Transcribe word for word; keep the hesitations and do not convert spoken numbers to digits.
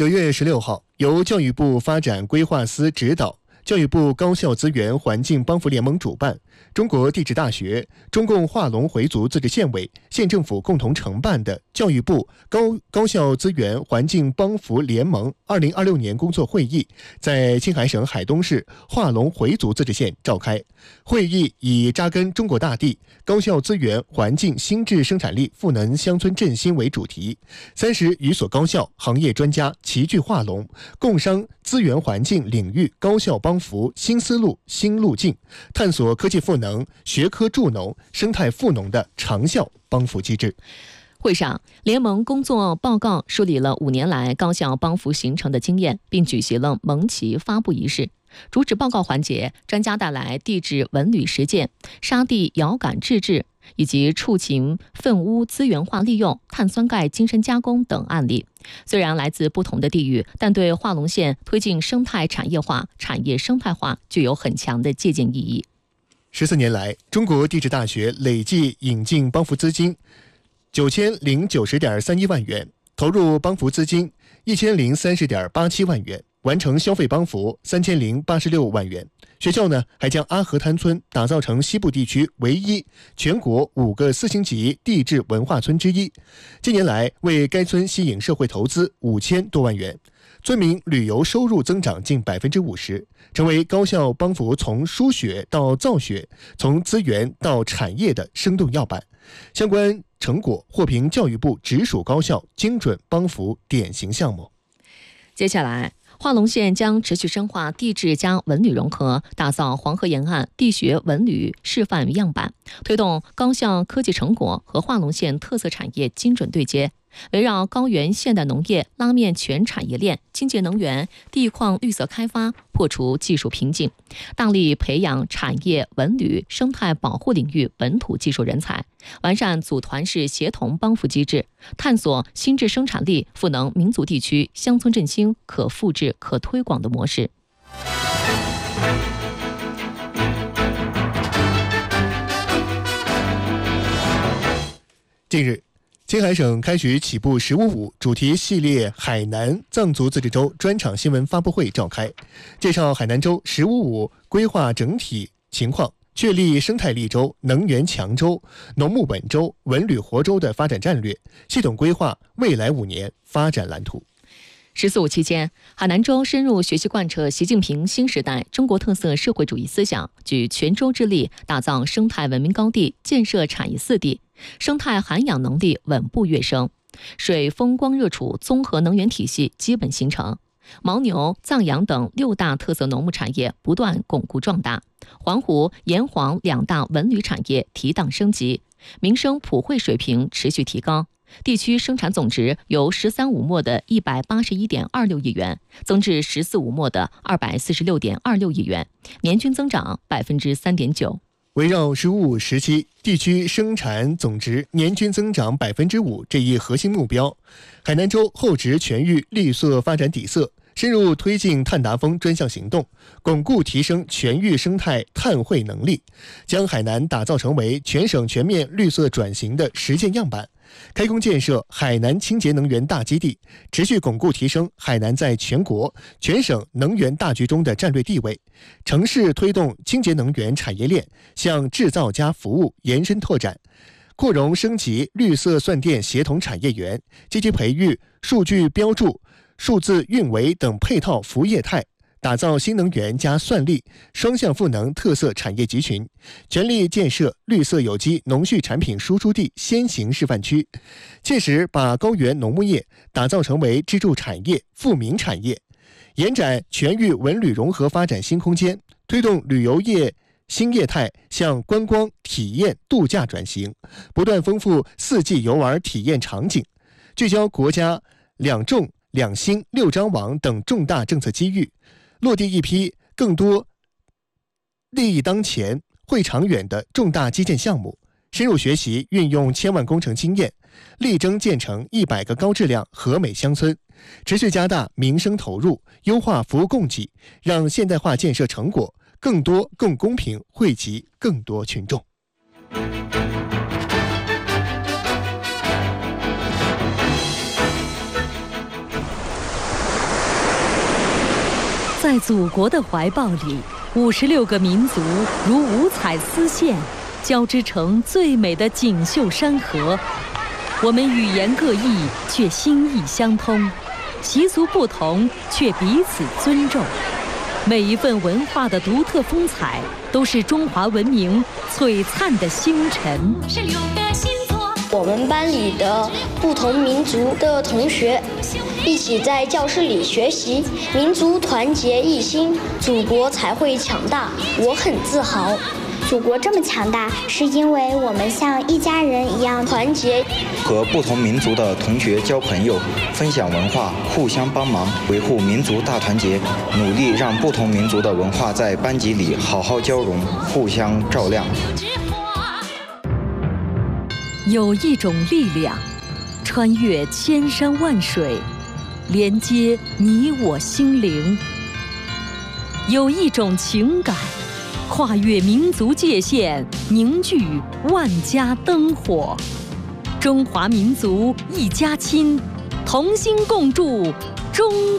九月十六号，由教育部发展规划司指导，教育部高校资源环境帮扶联盟主办，中国地质大学、中共华龙回族自治县委、县政府共同承办的教育部高高校资源环境帮扶联盟二零二六年工作会议在青海省海东市华龙回族自治县召开。会议以扎根中国大地、高校资源环境新质生产力赋能乡村振兴为主题，三十余所高校行业专家齐聚华龙，共商资源环境领域高校帮扶新思路新路径，探索科技赋能、学科助农、生态赋农的长效帮扶机制。 会上，联盟工作报告梳理了五年来高校帮扶形成的经验，并举行了盟旗发布仪式。主旨报告环节，专家带来地质文旅实践、沙地遥感制治以及畜禽粪污资源化利用、碳酸钙精深加工等案例。虽然来自不同的地域，但对华龙县推进生态产业化、产业生态化具有很强的借鉴意义。 十四年来，中国地质大学累计引进帮扶资金九千零九十点三一万元，投入帮扶资金一千零三十点八七万元，完成消费帮扶三千零八十六万元。学校呢，还将阿河滩村打造成西部地区唯一全国五个四星级地质文化村之一。近年来，为该村吸引社会投资五千多万元，村民旅游收入增长近百分之五十，成为高校帮扶从输血到造血、从资源到产业的生动样板。相关成果获评教育部直属高校精准帮扶典型项目。 接下来，华龙县将持续深化地质加文旅融合，打造黄河沿岸地学文旅示范样板，推动高校科技成果和华龙县特色产业精准对接。围绕高原现代农业拉面全产业链、清洁能源、地矿绿色开发，破除技术瓶颈，大力培养产业文旅生态保护领域本土技术人才，完善组团式协同帮扶机制，探索新质生产力赋能民族地区乡村振兴可复制可推广的模式。 近日，青海省开局起步十五五主题系列海南藏族自治州专场新闻发布会召开，介绍海南州十五五规划整体情况，确立生态立州、能源强州、农牧稳州、文旅活州的发展战略，系统规划未来五年发展蓝图。 十四五期间，海南州深入学习贯彻习近平新时代中国特色社会主义思想，举全州之力打造生态文明高地，建设产业四地，生态涵养能力稳步跃升，水风光热储综合能源体系基本形成，牦牛、藏羊等六大特色农牧产业不断巩固壮大，环湖、沿黄两大文旅产业提档升级，民生普惠水平持续提高。地区生产总值由“十三五”末的一百八十一点二六亿元增至“十四五”末的二百四十六点二六亿元，年均增长百分之三点九。 围绕“十五五”时期地区生产总值年均增长百分之五这一核心目标，海南州厚植全域绿色发展底色，深入推进碳达峰专项行动，巩固提升全域生态碳汇能力，将海南打造成为全省全面绿色转型的实践样板。开工建设海南清洁能源大基地，持续巩固提升海南在全国、全省能源大局中的战略地位，城市推动清洁能源产业链向制造加服务延伸拓展，扩容升级绿色算电协同产业园，积极培育数据标注、数字运维等配套服务业态，打造新能源加算力双向赋能特色产业集群，全力建设绿色有机农畜产品输出地先行示范区，切实把高原农牧业打造成为支柱产业、富民产业，延展全域文旅融合发展新空间，推动旅游业新业态向观光、体验、度假转型，不断丰富四季游玩体验场景，聚焦国家两重、两新、六张网等重大政策机遇，落地一批更多利益当前、会长远的重大基建项目，深入学习运用千万工程经验，力争建成一百个高质量和美乡村，持续加大民生投入，优化服务供给，让现代化建设成果更多、更公平惠及更多群众。 在祖国的怀抱里，五十六个民族如五彩丝线，交织成最美的锦绣山河。我们语言各异，却心意相通；习俗不同，却彼此尊重。每一份文化的独特风采，都是中华文明璀璨的星辰。 我们班里的不同民族的同学一起在教室里学习，民族团结一心，祖国才会强大。我很自豪。 祖国这么强大，是因为我们像一家人一样团结。 和不同民族的同学交朋友，分享文化，互相帮忙，维护民族大团结，努力让不同民族的文化在班级里好好交融，互相照亮。 有一种力量，穿越千山万水，连接你我心灵；有一种情感，跨越民族界限，凝聚万家灯火。中华民族一家亲，同心共筑中